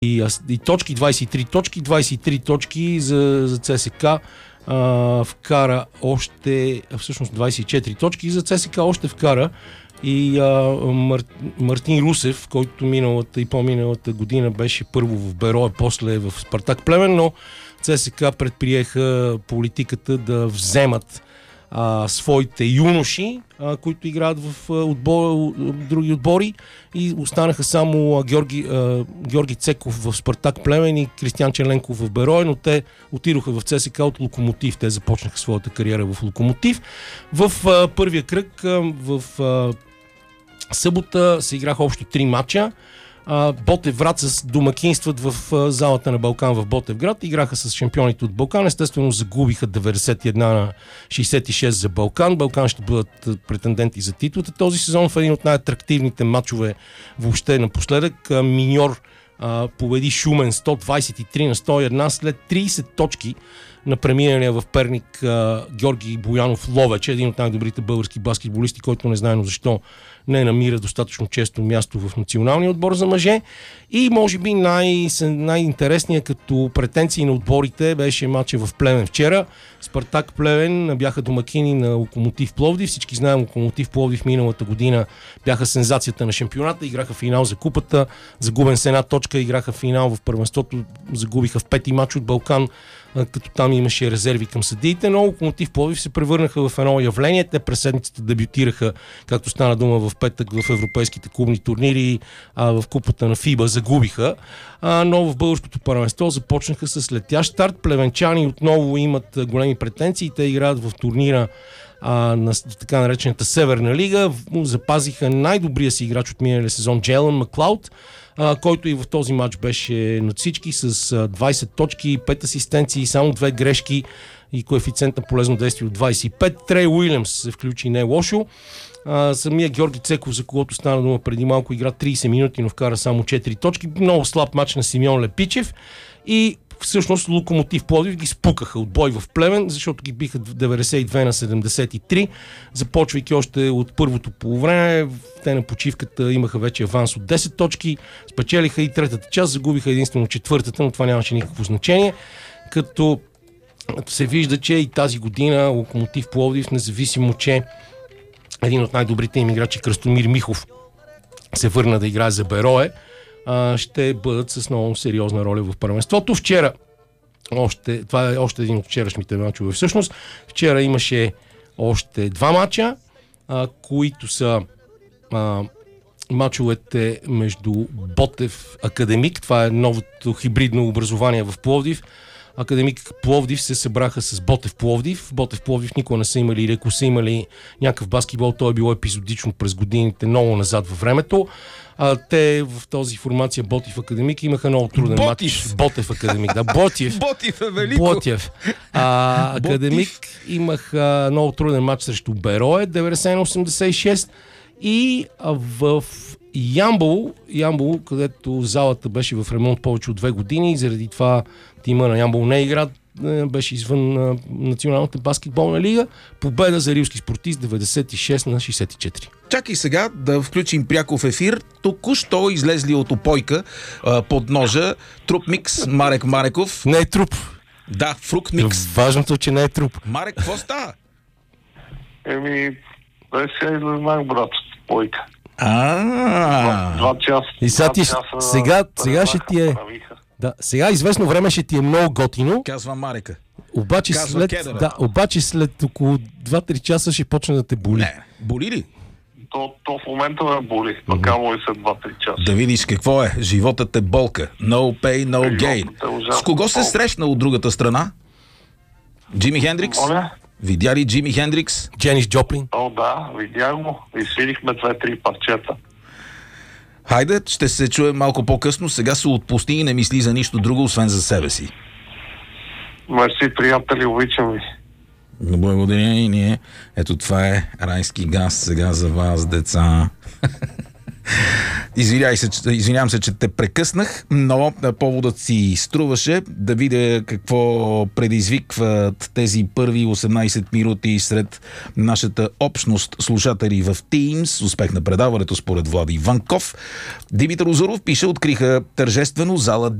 и точки, 23 точки, 23 точки за ЦСКА. Вкара още, всъщност 24 точки за ЦСКА още вкара и Мартин Русев, който миналата и по-миналата година беше първо в Берое, после в Спартак Плевен, но ЦСКА предприеха политиката да вземат своите юноши, които играят в други отбори, и останаха само Георги Цеков в Спартак Плевен и Кристиян Черленков в Берое, но те отидоха в ЦСКА от Локомотив. Те започнаха своята кариера в Локомотив. В първия кръг в събота се играха общо 3 матча. Ботевград с домакинстват в залата на Балкан в Ботевград. Играха с шампионите от Балкан. Естествено загубиха 91 на 66 за Балкан. Балкан ще бъдат претенденти за титлата този сезон в един от най-атрактивните матчове въобще напоследък. Миньор победи Шумен 123 на 101 след 30 точки на преминания в Перник Георги Боянов Ловеч, един от най-добрите български баскетболисти, който не знаем защо не намира достатъчно често място в националния отбор за мъже. И може би най-интересният като претенции на отборите беше матча в Плевен вчера. Спартак Плевен бяха домакини на Локомотив Пловдив. Всички знаем, Локомотив Пловдив миналата година бяха сензацията на шампионата. Играха финал за купата, загубен с една точка, играха финал в първенството, загубиха в пети матч от Балкан, като там имаше резерви към съдиите, но Локомотив Пловдив се превърнаха в едно явление. Те през седмицата дебютираха, както стана дума в петък, в европейските клубни турнири, в купата на ФИБА загубиха, но в българското първенство започнаха с летящ старт. Плевенчани отново имат големи претенции. Те играят в турнира на така наречената Северна лига. Запазиха най-добрия си играч от миналия сезон Джейлън Маклауд, който и в този матч беше над всички с 20 точки, 5 асистенции, само 2 грешки и коефициент на полезно действие от 25. Трей Уилямс се включи не лошо. Самия Георги Цеков, за когото стана дума преди малко, игра 30 минути, но вкара само 4 точки. Много слаб матч на Симеон Лепичев и всъщност Локомотив Пловдив ги спукаха от бой в Плевен, защото ги биха 92 на 73, започвайки още от първото полувреме. Те на почивката имаха вече аванс от 10 точки, спечелиха и третата част, загубиха единствено четвъртата, но това нямаше никакво значение, като се вижда, че и тази година Локомотив Пловдив, независимо че един от най-добрите им играчи Кръстомир Михов се върна да играе за Берое, ще бъдат с много сериозна роля в първенството. Вчера, това е още един от вчерашните мачове. Всъщност, вчера имаше още 2 мача, които са мачовете между Ботев Академик. Това е новото хибридно образование в Пловдив. Академик Пловдив се събраха с Ботев Пловдив. Ботев Пловдив никога не са имали, или ако са имали някакъв баскетбол, то е било епизодично през годините, много назад във времето. Те в този формация Ботев Академик имаха много труден матч. Ботев Академик, да, Ботев. Ботев е велико. Ботев. Академик имаха много труден матч срещу Берое, 90 на 86. И в Ямбол, където залата беше в ремонт повече от 2 години, и заради това тима на Ямбол не игра, беше извън Националната баскетболна лига. Победа за рилски спортист 96 на 64. Чакай сега да включим пряко в ефир току-що излезли от опойка под ножа Труп Микс Марек Мареков. Не е труп. Да, Фрукт Микс. Важното, че не е труп. Марек, какво става? Сега излезнах, брат, от опойка. 2 часа. И сега ще ти е... Да, сега известно време ще ти е много готино. Казва Марека. Обаче след около 2-3 часа ще почне да те боли. Не, боли ли? То в момента ме боли, камо и след 2-3 часа. Да видиш какво е. Животът е болка. No pay, no gain. С кого се срещна от другата страна? Джими Хендрикс? Видя ли Джими Хендрикс? Дженис Джоплин? Да, видях го. И свирихме 2-3 парчета. Хайде, ще се чуем малко по-късно. Сега се отпусти и не мисли за нищо друго, освен за себе си. Мерси, приятели, обичам ви. Благодаря и ние. Ето това е райски газ сега за вас, деца. Извинявам се, че те прекъснах, но поводът си струваше да видя какво предизвикват тези първи 18 минути сред нашата общност слушатели в Teams. Успех на предаването според Влади Ванков. Димитър Узоров пише: откриха тържествено зала